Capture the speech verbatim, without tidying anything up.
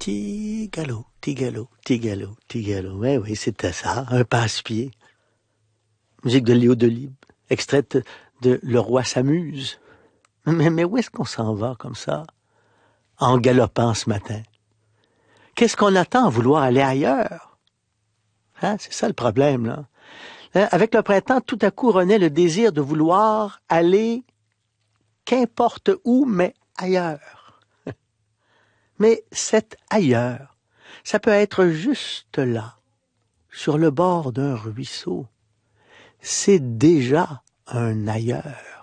Petit galop, petit galop, petit galop, petit galop. Oui, oui, c'était ça, un passe-pied. Musique de Léo Delibes, extraite de Le Roi s'amuse. Mais, mais où est-ce qu'on s'en va comme ça, en galopant ce matin? Qu'est-ce qu'on attend à vouloir aller ailleurs? Hein, c'est ça le problème, là. Hein, avec le printemps, tout à coup renaît le désir de vouloir aller qu'importe où, mais ailleurs. Mais cet ailleurs, ça peut être juste là, sur le bord d'un ruisseau. C'est déjà un ailleurs.